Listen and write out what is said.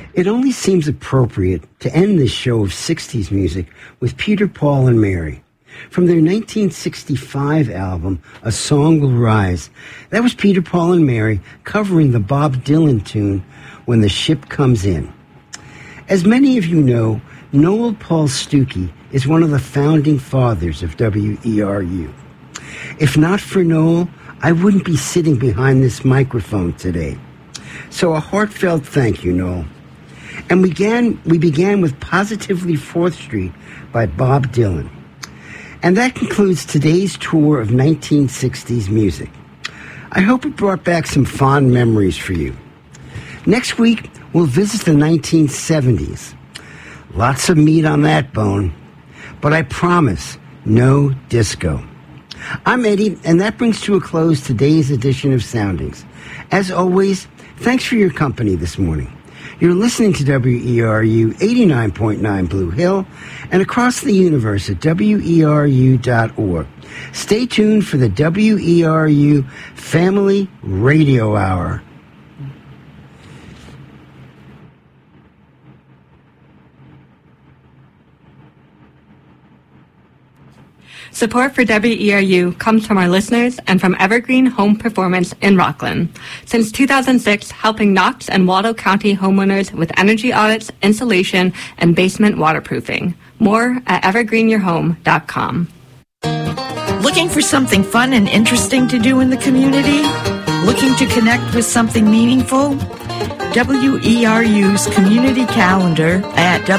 It only seems appropriate to end this show of 60s music with Peter, Paul, and Mary. From their 1965 album, A Song Will Rise, that was Peter, Paul, and Mary covering the Bob Dylan tune, When the Ship Comes In. As many of you know, Noel Paul Stookey is one of the founding fathers of WERU. If not for Noel, I wouldn't be sitting behind this microphone today. So a heartfelt thank you, Noel. And we began with Positively 4th Street by Bob Dylan. And that concludes today's tour of 1960s music. I hope it brought back some fond memories for you. Next week, we'll visit the 1970s. Lots of meat on that bone. But I promise, no disco. I'm Eddie, and that brings to a close today's edition of Soundings. As always, thanks for your company this morning. You're listening to WERU 89.9 Blue Hill and across the universe at WERU.org. Stay tuned for the WERU Family Radio Hour. Support for WERU comes from our listeners and from Evergreen Home Performance in Rockland. Since 2006, helping Knox and Waldo County homeowners with energy audits, insulation, and basement waterproofing. More at evergreenyourhome.com. Looking for something fun and interesting to do in the community? Looking to connect with something meaningful? WERU's community calendar at